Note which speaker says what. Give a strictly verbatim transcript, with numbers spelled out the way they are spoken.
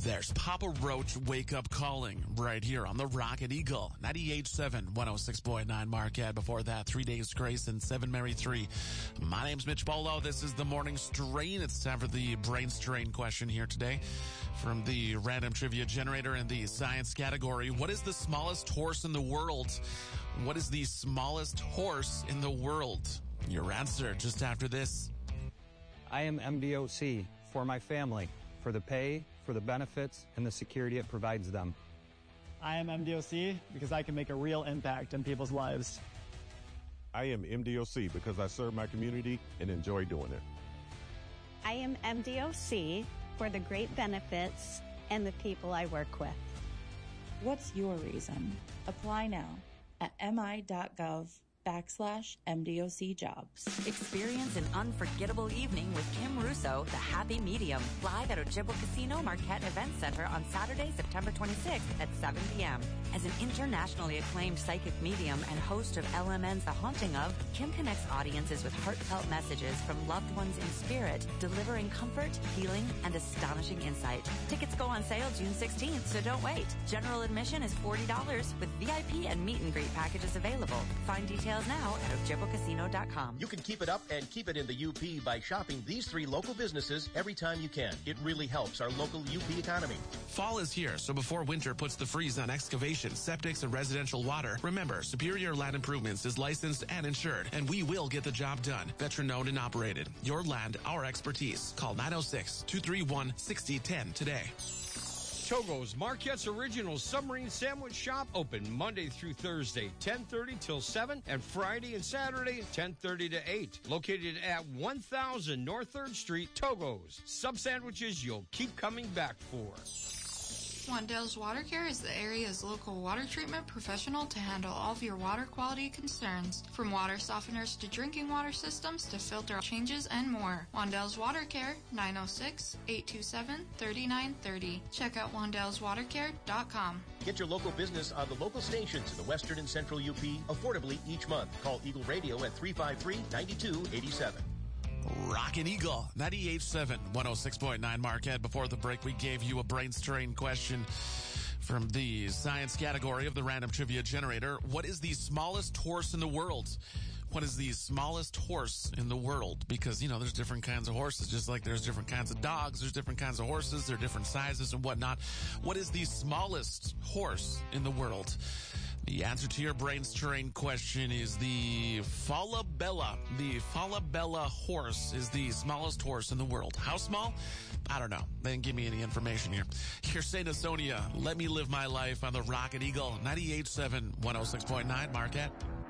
Speaker 1: There's Papa Roach Wake Up Calling right here on the Rocket Eagle. ninety-eight point seven, one oh six point nine Marquette. Before that, Three Days Grace and Seven Mary Three. My name's Mitch Bolo. This is the Morning Strain. It's time for the Brain Strain question here today from the Random Trivia Generator in the science category. What is the smallest horse in the world? What is the smallest horse in the world? Your answer just after this.
Speaker 2: I am M D O C for my family, for the pay, for the benefits, and the security it provides them.
Speaker 3: I am M D O C because I can make a real impact in people's lives.
Speaker 4: I am M D O C because I serve my community and enjoy doing it.
Speaker 5: I am M D O C for the great benefits and the people I work with.
Speaker 6: What's your reason? Apply now at mi.gov backslash MDOC jobs.
Speaker 7: Experience an unforgettable evening with Kim Russo, The Happy Medium, live at Ojibwa Casino Marquette Event Center on Saturday, September twenty-sixth at seven p.m. As an internationally acclaimed psychic medium and host of L M N's The Haunting Of, Kim connects audiences with heartfelt messages from loved ones in spirit, delivering comfort, healing, and astonishing insight. Tickets go on sale June sixteenth, so don't wait. General admission is forty dollars with V I P and meet and greet packages available. Find details now at ojibwa casino dot com.
Speaker 8: You can keep it up and keep it in the U P by shopping these three local businesses every time you can. It really helps our local U P economy.
Speaker 1: Fall is here, so before winter puts the freeze on excavation, septics, and residential water, remember, Superior Land Improvements is licensed and insured, and we will get the job done. Veteran-owned and operated. Your land, our expertise. Call nine oh six, two three one, six oh one oh today.
Speaker 9: Togo's, Marquette's original submarine sandwich shop, open Monday through Thursday, ten thirty till seven, and Friday and Saturday, ten thirty to eight. Located at one thousand North third Street, Togo's. Sub sandwiches you'll keep coming back for.
Speaker 10: Wandell's Water Care is the area's local water treatment professional to handle all of your water quality concerns. From water softeners to drinking water systems to filter changes and more. Wandell's Water Care, nine oh six, eight two seven, three nine three oh. Check out wandels water care dot com.
Speaker 8: Get your local business on the local stations in the western and central U P affordably each month. Call Eagle Radio at three five three, nine two eight seven.
Speaker 1: Rockin' Eagle, ninety-eight point seven, one oh six point nine Marquette. Before the break, we gave you a brain strain question from the science category of the Random Trivia Generator. What is the smallest horse in the world? What is the smallest horse in the world? Because, you know, there's different kinds of horses, just like there's different kinds of dogs, there's different kinds of horses, there are different sizes and whatnot. What is the smallest horse in the world? The answer to your brain strain question is the Falabella. The Falabella horse is the smallest horse in the world. How small? I don't know. They didn't give me any information here. Here's Saint Estonia. Let me live my life on the Rocket Eagle. ninety-eight point seven, one oh six point nine Marquette.